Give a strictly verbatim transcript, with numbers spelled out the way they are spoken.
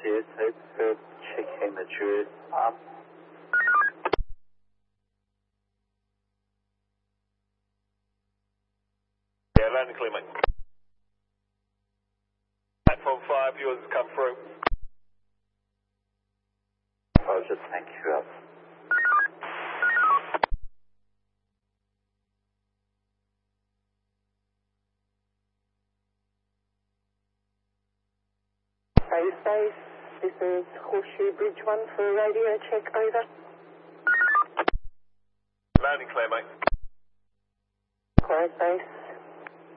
Cheers, it's uh, checking the jury up. Yeah, landing clear, mate. Platform five, yours has come through. Roger, thank you. Up. Base base, this is Horseshoe Bridge one for a radio check, over. Landing clear, mate. Quiet base.